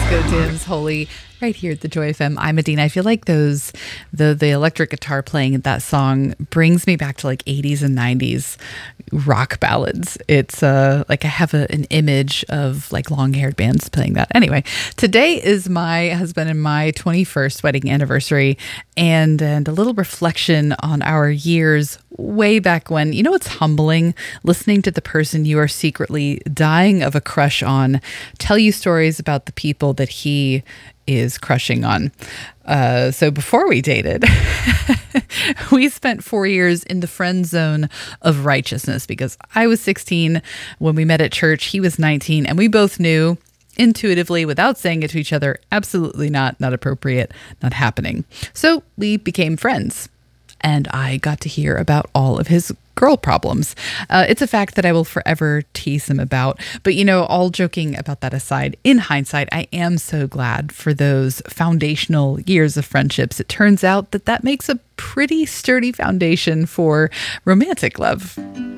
Go Tim's Holy right here at the Joy FM. I'm Adina. I feel like the electric guitar playing in that song brings me back to like 80s and 90s rock ballads. It's like I have an image of like long-haired bands playing that. Anyway, today is my husband and my 21st wedding anniversary, and a little reflection on our years way back when. You know, it's humbling listening to the person you are secretly dying of a crush on tell you stories about the people that he is crushing on. So before we dated, we spent 4 years in the friend zone of righteousness because I was 16 when we met at church. He was 19, and we both knew intuitively, without saying it to each other, absolutely not appropriate, not happening. So we became friends, and I got to hear about all of his girl problems. It's a fact that I will forever tease him about. But, you know, all joking about that aside, in hindsight, I am so glad for those foundational years of friendships. It turns out that makes a pretty sturdy foundation for romantic love.